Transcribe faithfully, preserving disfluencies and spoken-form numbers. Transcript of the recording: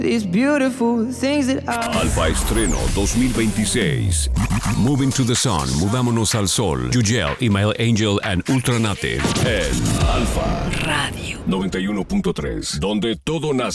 These beautiful things that I... Alfa Estreno dos mil veintiséis. Moving to the Sun, Mudámonos al Sol, Yugel, Email Angel and Ultranative. En Alfa Radio noventa y uno punto tres, donde todo nace.